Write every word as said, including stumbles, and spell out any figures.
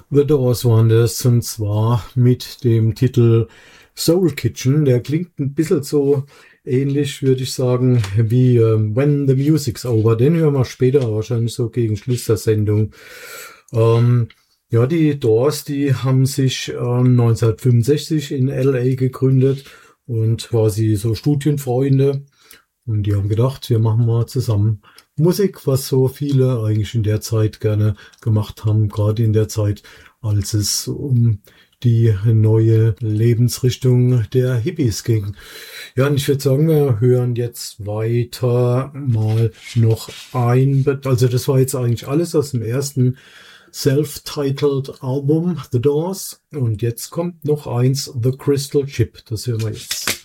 The Doors waren das, und zwar mit dem Titel Soul Kitchen. Der klingt ein bisschen so ähnlich, würde ich sagen, wie ähm, When the Music's Over. Den hören wir später, wahrscheinlich so gegen Schluss der Sendung. Ähm, ja, die Doors, die haben sich ähm, neunzehnhundertfünfundsechzig in L A gegründet und quasi so Studienfreunde. Und die haben gedacht, wir machen mal zusammen Musik, was so viele eigentlich in der Zeit gerne gemacht haben, gerade in der Zeit, als es um die neue Lebensrichtung der Hippies ging. Ja, und ich würde sagen, wir hören jetzt weiter mal noch ein, also das war jetzt eigentlich alles aus dem ersten Self-Titled Album, The Doors. Und jetzt kommt noch eins, The Crystal Chip. Das hören wir jetzt.